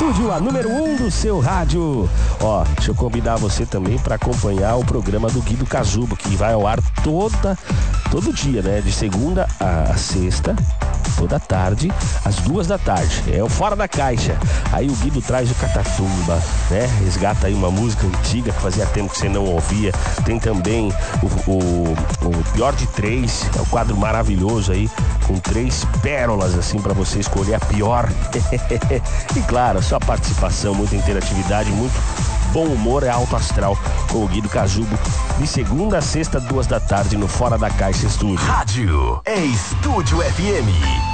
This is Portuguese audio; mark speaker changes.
Speaker 1: Estúdio, a número 1 do seu rádio. Ó, deixa eu convidar você também para acompanhar o programa do Guido Casubo, que vai ao ar todo dia, né? De segunda a sexta, toda tarde, às 2h. É o Fora da Caixa. Aí o Guido traz o Catatumba, né? Resgata aí uma música antiga que fazia tempo que você não ouvia. Tem também o Pior de 3, é um quadro maravilhoso aí, com 3 pérolas assim para você escolher a pior. E claro, sua participação, muita interatividade, muito bom humor, é alto astral com o Guido Casubo, de segunda a sexta, 2h, no Fora da Caixa Estúdio.
Speaker 2: Rádio é Estúdio FM.